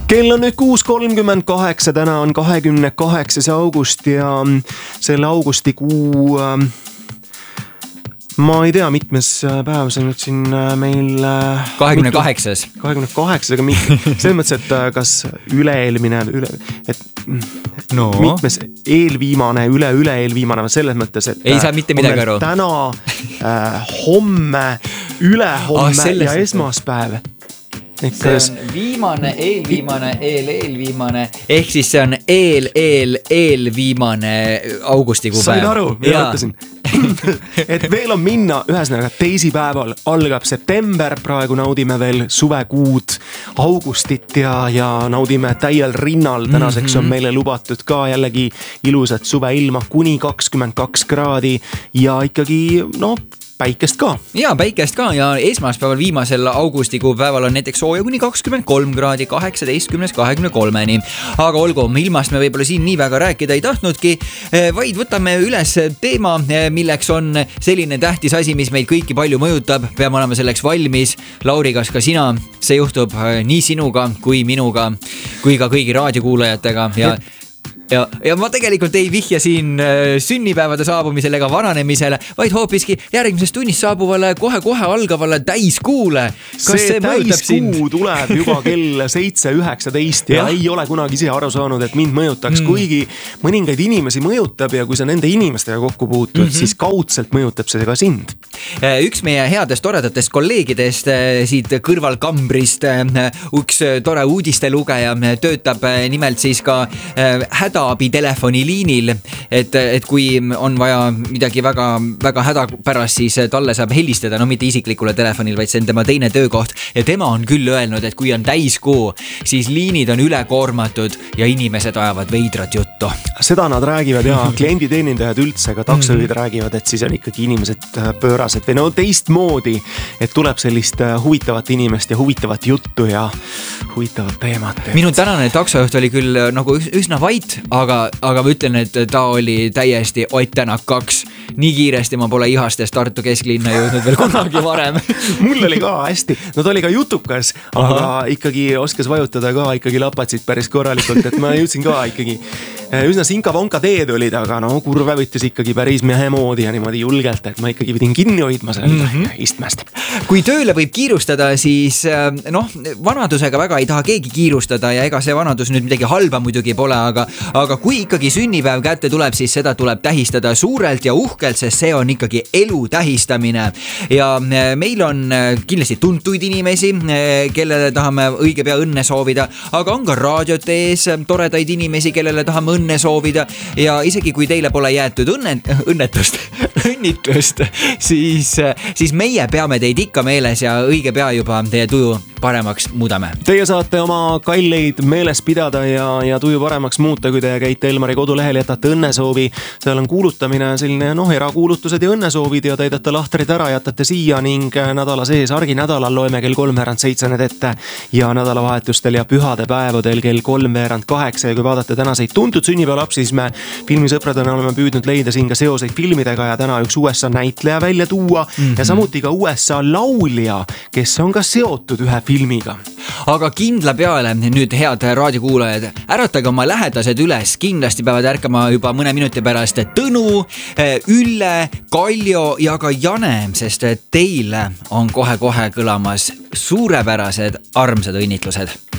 Kell on nüüd 6.38, täna on 28. august ja selle augustikuu, ma ei tea, mitmes päev see nüüd siin meil... 28. 28, aga selles mõttes, et kas üle-eelmine, mitmes eelviimane, üle-eelviimane, selles mõttes, et... Ei saa mitte midagi aru. Täna, homme, ülehomme ja esmaspäev. See on viimane, eelviimane, eelviimane, ehk siis see on eelviimane augustikuu päev. Sain aru, mina mõtlesin. Et veel on minna, ühesõnaga teisipäeval algab september, praegu naudime veel suvekuud, augustit ja naudime täiel rinnal. Tänaseks on meile lubatud ka jällegi ilusat suveilma kuni 22 kraadi ja ikkagi, päikest ka. Ja päikest ka ja esmaspäeval viimasel augustikuu päeval on näiteks sooja kuni 23 kraadi 18-23-ni. Aga olgu, ilmast me võib-olla siin nii väga rääkida ei tahtnudki, vaid võtame üles teema, milleks on selline tähtis asi, mis meid kõiki palju mõjutab. Peame olema selleks valmis. Lauri, kas ka sina? See juhtub nii sinuga kui minuga, kui ka kõigi raadiokuulajatega ja ma tegelikult ei vihja siin sünnipäevade saabumisele ega vananemisele, vaid hoopiski järgmisest tunnist saabuvale kohe algavale täiskuule. Kas see täiskuu tuleb juba kell 7.19 ja ei ole kunagi ise aru saanud, et mind mõjutaks, kuigi mõningaid inimesi mõjutab ja kui sa nende inimestega kokku puutud, siis kaudselt mõjutab see ka sind. Üks meie headest toredatest kolleegidest siit kõrvalkambrist, üks tore uudistelugeja töötab nimelt siis ka hädaabi telefoniliinil, et kui on vaja midagi väga hädapärast, siis talle saab helistada, mitte isiklikule telefonil, vaid see on tema teine töökoht ja tema on küll öelnud, et kui on täiskuu, siis liinid on ülekoormatud ja inimesed ajavad veidrat juttu. Seda nad räägivad ja klienditeenindajad üldse, ka taksojuhid räägivad, et siis on ikkagi inimesed pöörased või teistmoodi, et tuleb sellist huvitavat inimest ja huvitavat juttu ja huvitavat teemat. Minu tänane taksojuht oli küll nagu üsna vait, aga ma ütlen, et ta oli täiesti Ott Tänak 2. Nii kiiresti ma pole Ihastest Tartu kesklinna jõudnud veel kunagi varem. Mul oli ka hästi. Ta oli ka jutukas, aga ikkagi oskas vajutada ka ikkagi lapatsid päris korralikult, et ma jõudsin ka ikkagi üsna sinka-vonka teed olid, aga kurve võttis ikkagi päris mehe moodi ja niimoodi julgelt, et ma ikkagi pidin kinni hoidma selle istmest. Kui tööle võib kiirustada, siis vanadusega väga ei taha keegi kiirustada ja ega see vanadus nüüd midagi halba muidugi pole, aga kui ikkagi sünnipäev kätte tuleb, siis seda tuleb tähistada suurelt ja uhkelt, sest see on ikkagi elu tähistamine. Ja meil on kindlasti tuntuid inimesi, kellele tahame õige pea õnne soovida, aga on ka raadiote ees toredaid inimesi, kellele tahame õnne soovida ja isegi kui teile pole jäetud õnnitlust, siis meie peame teid ikka meeles ja õige pea juba teie tuju paremaks muudame. Teie saate oma kalleid meeles pidada ja tuju paremaks muuta, kui te käite Elmari kodulehel, jätate õnnesoovi. Seal on kuulutamine, selline erakuulutused ja õnnesoovid ja täidate lahtrid ära, jätate siia ning nädala sees, arginädalal loeme kell 3:07 need ette ja nädalavahetustel ja pühade päevadel kell 3:08 ja kui vaadate tänaseid tuntud sünnipäevalapsi, siis me filmisõpradena oleme püüdnud leida siin ka seoseid filmidega ja täna üks USA näitleja välja tuua ja samuti ka USA laulja, kes on ka seotud ühe filmiga. Aga kindla peale nüüd head raadiokuulajad, äratage oma lähedased üles, kindlasti peavad ärkama juba mõne minuti pärast Tõnu, Ülle, Kaljo ja ka Jane, sest teile on kohe kõlamas suurepärased armsad õnnitlused.